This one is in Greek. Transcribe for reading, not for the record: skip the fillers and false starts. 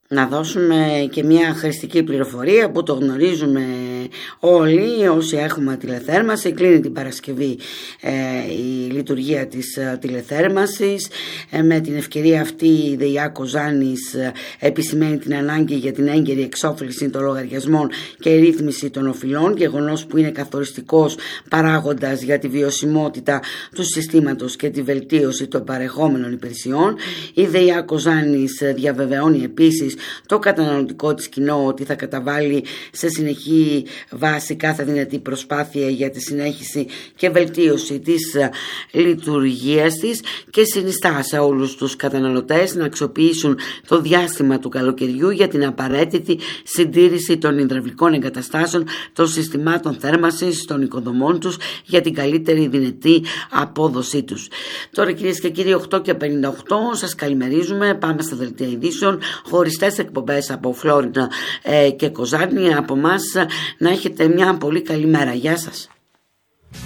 Να δώσουμε και μια χρηστική πληροφορία που το γνωρίζουμε όλοι όσοι έχουμε τηλεθέρμανση. Κλείνει την Παρασκευή η λειτουργία της τηλεθέρμανσης. Με την ευκαιρία αυτή η ΔΕΙΑ Κοζάνης επισημαίνει την ανάγκη για την έγκαιρη εξόφληση των λογαριασμών και ρύθμιση των οφειλών, γεγονός που είναι καθοριστικός παράγοντας για τη βιωσιμότητα του συστήματος και τη βελτίωση των παρεχόμενων υπηρεσιών. Η ΔΕΙΑ Κοζάνης διαβεβαιώνει επίσης το καταναλωτικό της κοινό ότι θα καταβάλει σε συνεχή βάση κάθε δυνατή προσπάθεια για τη συνέχιση και βελτίωση της λειτουργίας της και συνιστά σε όλους τους καταναλωτές να αξιοποιήσουν το διάστημα του καλοκαιριού για την απαραίτητη συντήρηση των υδραυλικών εγκαταστάσεων των συστημάτων θέρμανσης των οικοδομών τους για την καλύτερη δυνατή απόδοσή τους. Τώρα, κυρίες και κύριοι, 8:58, σας καλημερίζουμε. Πάμε στα δελτία ειδήσεων. Χωριστές εκπομπές από Φλόρινα και Κοζάνη. Από εμάς να έχετε μια πολύ καλή μέρα. Γεια σας.